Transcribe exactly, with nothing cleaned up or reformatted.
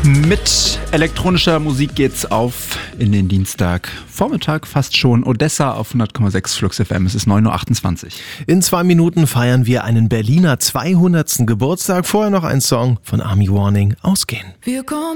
Mit elektronischer Musik geht's auf in den Dienstagvormittag, fast schon. Odessa auf hundert Komma sechs Flux F M. Es ist neun Uhr achtundzwanzig. In zwei Minuten feiern wir einen Berliner zweihundertsten Geburtstag. Vorher noch ein Song von Army Warning, Ausgehen. Wir kommen